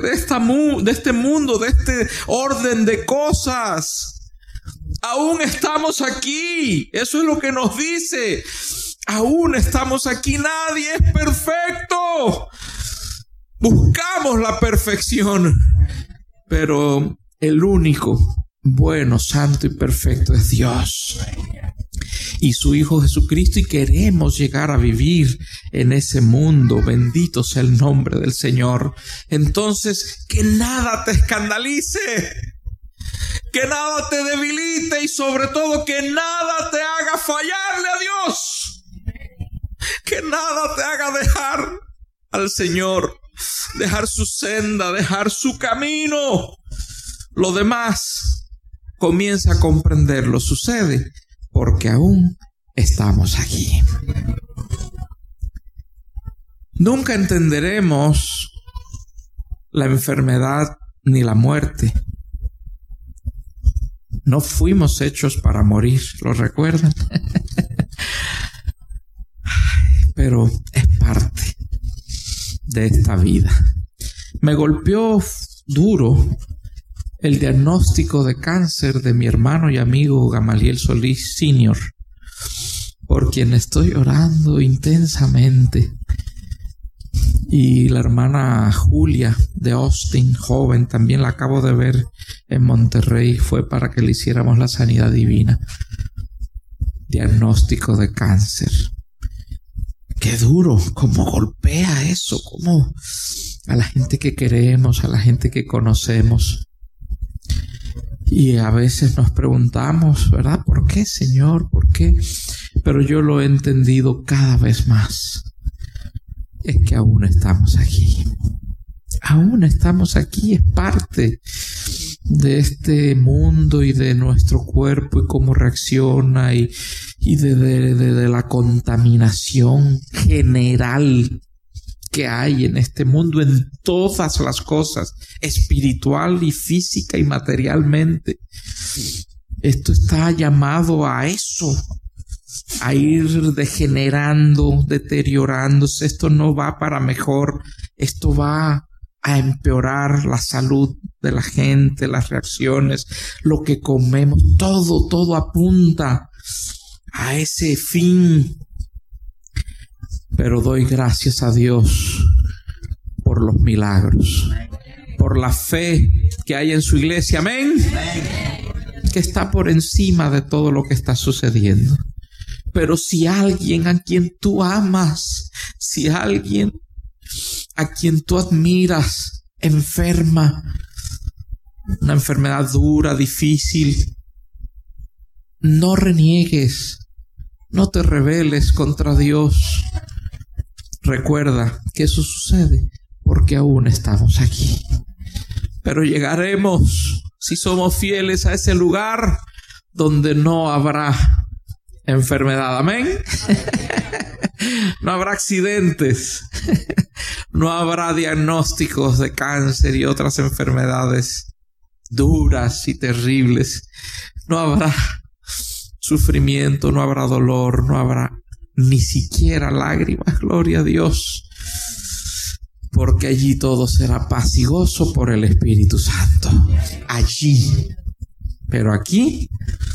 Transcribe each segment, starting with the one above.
de este mundo, de este orden de cosas. Aún estamos aquí. Eso es lo que nos dice. Aún estamos aquí. Nadie es perfecto. Buscamos la perfección, pero el único bueno, santo y perfecto es Dios y su Hijo Jesucristo, y queremos llegar a vivir en ese mundo. Bendito sea el nombre del Señor. Entonces, que nada te escandalice, que nada te debilite, y sobre todo que nada te haga fallarle a Dios, que nada te haga dejar al Señor, dejar su senda, dejar su camino. Lo demás comienza a comprenderlo. Sucede porque aún estamos aquí. Nunca entenderemos la enfermedad ni la muerte. No fuimos hechos para morir, ¿lo recuerdan? Pero es parte de esta vida. Me golpeó duro el diagnóstico de cáncer de mi hermano y amigo Gamaliel Solís Sr., por quien estoy orando intensamente. Y la hermana Julia de Austin, joven, también la acabo de ver en Monterrey, fue para que le hiciéramos la sanidad divina. Diagnóstico de cáncer. Qué duro, cómo golpea eso, cómo a la gente que queremos, a la gente que conocemos. Y a veces nos preguntamos, ¿verdad? ¿Por qué, Señor? ¿Por qué? Pero yo lo he entendido cada vez más. Es que aún estamos aquí. Aún estamos aquí. Es parte de este mundo y de nuestro cuerpo y cómo reacciona y de la contaminación general que hay en este mundo, en todas las cosas, espiritual y física y materialmente. Esto está llamado a eso, a ir degenerando, deteriorándose. Esto no va para mejor, esto va a empeorar la salud de la gente, las reacciones, lo que comemos, todo apunta a ese fin. Pero doy gracias a Dios por los milagros, por la fe que hay en su iglesia, amén, que está por encima de todo lo que está sucediendo. Pero si alguien a quien tú amas, si alguien a quien tú admiras enferma, una enfermedad dura, difícil, no reniegues, no te rebeles contra Dios. Recuerda que eso sucede porque aún estamos aquí. Pero llegaremos, si somos fieles, a ese lugar donde no habrá enfermedad. Amén. No habrá accidentes. No habrá diagnósticos de cáncer y otras enfermedades duras y terribles. No habrá sufrimiento, no habrá dolor, no habrá ni siquiera lágrimas, gloria a Dios, porque allí todo será paz y gozo por el Espíritu Santo. Allí. Pero aquí,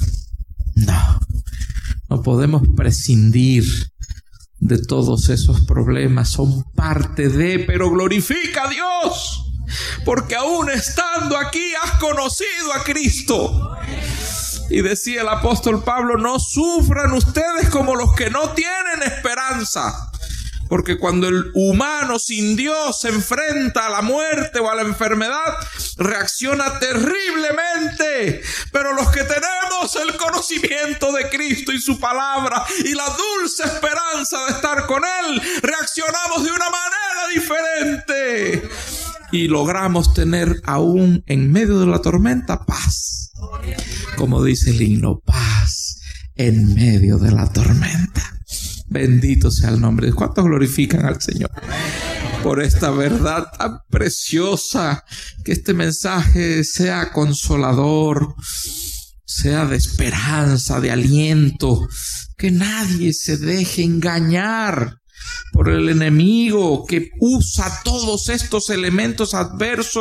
no podemos prescindir de todos esos problemas. Son parte de, pero glorifica a Dios, porque aún estando aquí has conocido a Cristo. Y decía el apóstol Pablo, no sufran ustedes como los que no tienen esperanza. Porque cuando el humano sin Dios se enfrenta a la muerte o a la enfermedad, reacciona terriblemente. Pero los que tenemos el conocimiento de Cristo y su palabra y la dulce esperanza de estar con Él, reaccionamos de una manera diferente. Y logramos tener aún en medio de la tormenta paz. Como dice el himno, paz en medio de la tormenta. Bendito sea el nombre de Dios. ¿Cuántos glorifican al Señor por esta verdad tan preciosa? Que este mensaje sea consolador, sea de esperanza, de aliento. Que nadie se deje engañar por el enemigo que usa todos estos elementos adversos